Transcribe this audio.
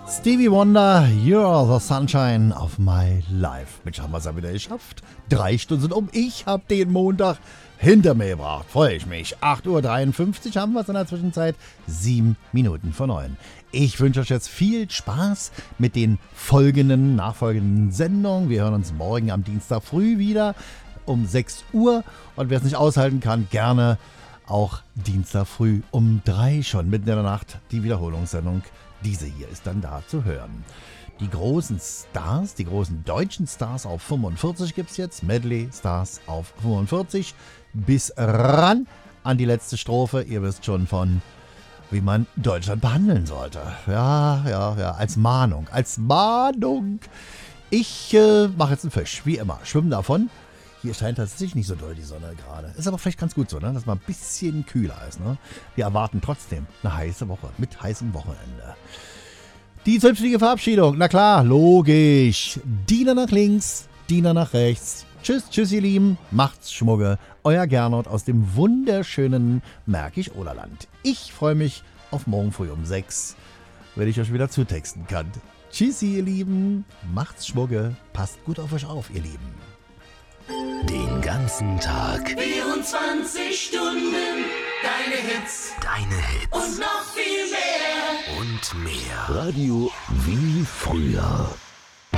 Stevie Wonder, You're the Sunshine of my life. Mensch, haben wir es ja wieder geschafft. 3 Stunden sind um. Ich habe den Montag hinter mir gebracht. Freue ich mich. 8:53 Uhr haben wir es in der Zwischenzeit. 7 Minuten vor 9. Ich wünsche euch jetzt viel Spaß mit den nachfolgenden Sendungen. Wir hören uns morgen am Dienstag früh wieder um 6 Uhr. Und wer es nicht aushalten kann, gerne auch Dienstag früh um 3 schon mitten in der Nacht die Wiederholungssendung. Diese hier ist dann da zu hören. Die großen Stars, die großen deutschen Stars auf 45 gibt es jetzt. Medley Stars auf 45. Bis ran an die letzte Strophe. Ihr wisst schon von, wie man Deutschland behandeln sollte. Ja, als Mahnung. Ich mache jetzt einen Fisch, wie immer. Schwimmen davon. Hier scheint tatsächlich nicht so doll die Sonne gerade. Ist aber vielleicht ganz gut so, ne? Dass man ein bisschen kühler ist. Ne? Wir erwarten trotzdem eine heiße Woche mit heißem Wochenende. Die zünftige Verabschiedung, na klar, logisch. Diener nach links, Diener nach rechts. Tschüss, ihr Lieben. Macht's Schmugge. Euer Gernot aus dem wunderschönen Märkisch-Oderland. Ich freue mich auf morgen früh um 6, wenn ich euch wieder zutexten kann. Tschüssi, ihr Lieben. Macht's Schmugge. Passt gut auf euch auf, ihr Lieben. Den ganzen Tag. 24 Stunden. Deine Hits. Und noch viel mehr. Und mehr. Radio wie früher.